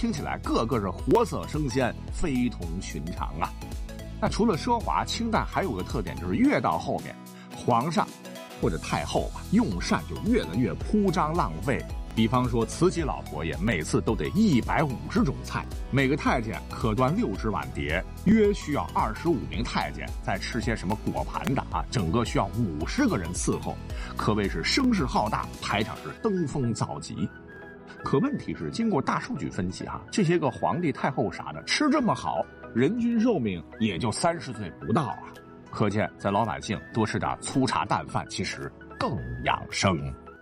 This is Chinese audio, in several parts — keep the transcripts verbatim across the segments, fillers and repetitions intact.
听起来个个是活色生鲜，非同寻常啊。那除了奢华，清代还有个特点，就是越到后面，皇上或者太后吧，用膳就越来越铺张浪费。比方说慈禧老佛爷每次都得一百五十种菜，每个太监可端六十碗碟，约需要二十五名太监再吃些什么果盘的啊，整个需要五十个人伺候，可谓是声势浩大，排场是登峰造极。可问题是，经过大数据分析哈、啊，这些个皇帝太后啥的吃这么好，人均寿命也就三十岁不到啊，可见咱老百姓多吃点粗茶淡饭，其实更养生。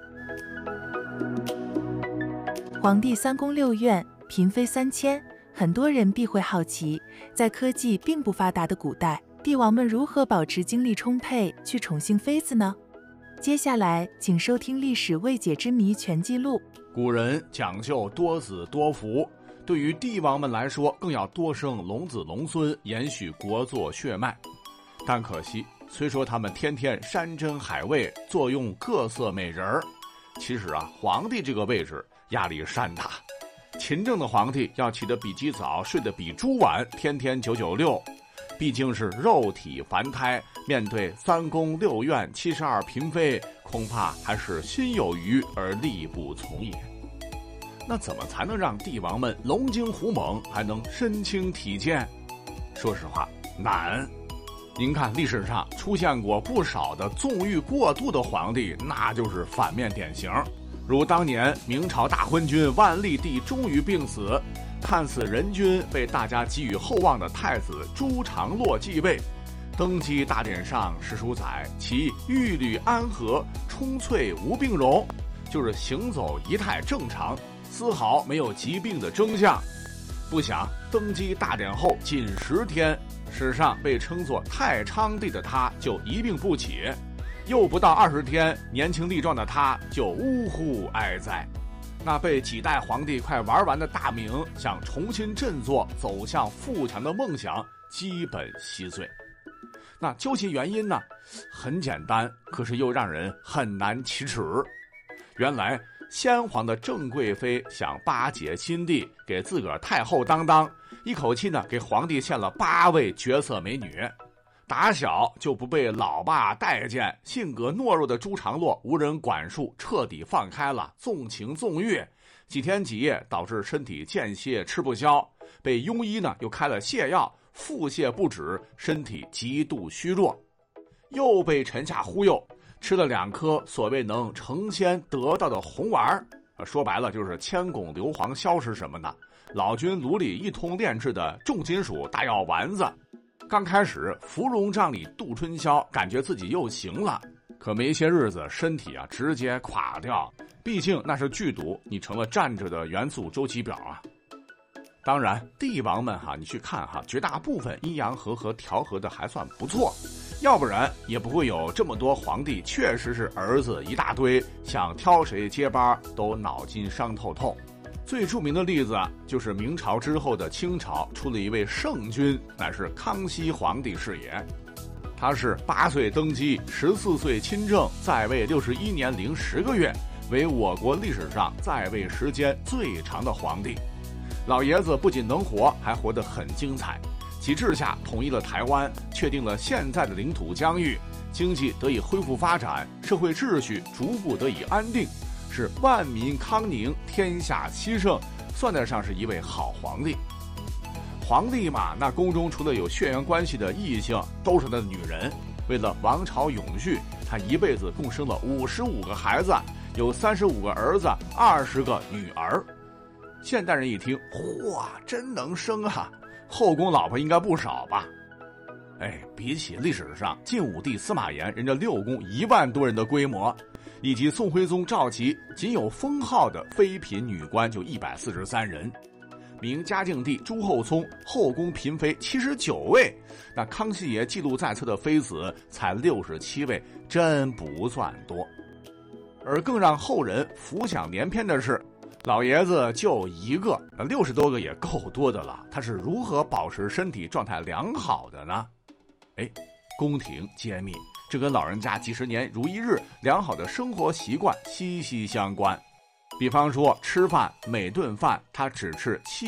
皇帝三宫六院，嫔妃三千，很多人必会好奇，在科技并不发达的古代，帝王们如何保持精力充沛去宠幸妃子呢？接下来请收听《历史未解之谜全记录》。 古人讲究多子多福，对于帝王们来说，更要多生龙子龙孙，延续国祚血脉。但可惜，虽说他们天天山珍海味，坐拥各色美人儿，其实啊，皇帝这个位置压力山大。勤政的皇帝要起得比鸡早，睡得比猪晚，天天九九六，毕竟是肉体凡胎，面对三宫六院七十二嫔妃，恐怕还是心有余而力不从也。那怎么才能让帝王们龙精虎猛，还能身轻体健？说实话，难。您看历史上出现过不少的纵欲过度的皇帝，那就是反面典型。如当年明朝大昏君万历帝终于病死，看似人君被大家寄予厚望的太子朱常洛继位，登基大典上史书载其玉履安和，充翠无病容，就是行走仪态正常，丝毫没有疾病的征象。不想登基大典后仅十天，史上被称作太昌帝的他就一病不起，又不到二十天，年轻力壮的他就呜呼哀哉。那被几代皇帝快玩完的大明，想重新振作走向富强的梦想基本稀碎。那究其原因呢，很简单，可是又让人很难启齿。原来先皇的郑贵妃想巴结新帝，给自个儿太后当当，一口气呢给皇帝献了八位绝色美女。打小就不被老爸待见，性格懦弱的朱常洛无人管束，彻底放开了，纵情纵欲，几天几夜导致身体间歇吃不消，被庸医呢又开了泻药，腹泻不止，身体极度虚弱。又被臣下忽悠，吃了两颗所谓能成仙得道的红丸，说白了就是千汞硫磺消是什么呢？老君炉里一通炼制的重金属大药丸子。刚开始芙蓉帐里度春宵，感觉自己又行了，可没些日子身体啊直接垮掉，毕竟那是剧毒，你成了站着的元素周期表啊。当然帝王们哈，你去看哈，绝大部分阴阳和合调和的还算不错，要不然也不会有这么多皇帝确实是儿子一大堆，想挑谁接班都脑筋伤透透。最著名的例子就是明朝之后的清朝出了一位圣君，乃是康熙皇帝是也。他是八岁登基，十四岁亲政，在位六十一年零十个月，为我国历史上在位时间最长的皇帝。老爷子不仅能活，还活得很精彩。其治下统一了台湾，确定了现在的领土疆域，经济得以恢复发展，社会秩序逐步得以安定，是万民康宁，天下熙盛，算得上是一位好皇帝。皇帝嘛，那宫中除了有血缘关系的异性，都是他的女人。为了王朝永续，他一辈子共生了五十五个孩子，有三十五个儿子，二十个女儿。现代人一听，哇，真能生啊！后宫老婆应该不少吧？哎，比起历史上晋武帝司马炎人家六宫一万多人的规模，以及宋徽宗赵佶仅有封号的妃嫔女官就一百四十三人，明嘉靖帝朱厚熜后宫嫔妃七十九位，那康熙爷记录在册的妃子才六十七位，真不算多。而更让后人浮想联翩的是，老爷子就一个，六十多个也够多的了，他是如何保持身体状态良好的呢？哎，宫廷揭秘，这跟老人家几十年如一日良好的生活习惯息息相关。比方说吃饭，每顿饭他只吃七